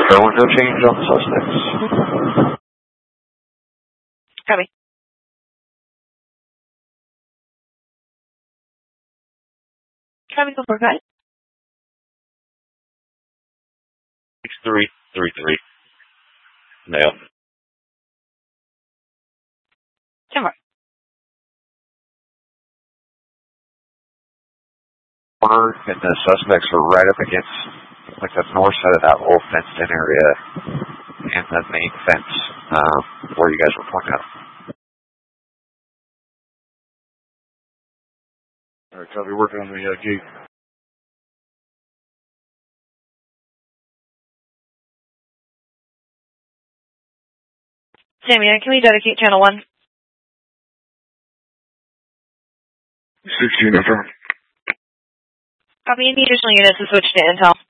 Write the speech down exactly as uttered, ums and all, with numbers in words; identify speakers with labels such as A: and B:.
A: Sherwin, no change on the suspects.
B: Copy. Copy, go for it, guys.
C: six three three three. Male.
B: Timber.
A: Corner, and the suspects are right up against, like, the north side of that little fenced-in area and the main fence um, where you guys were pointing out.
D: All right, copy. Working on the uh, gate.
B: Sammy, can we dedicate channel one?
D: sixteen, affirm.
B: Copy, any additional units to switch to intel.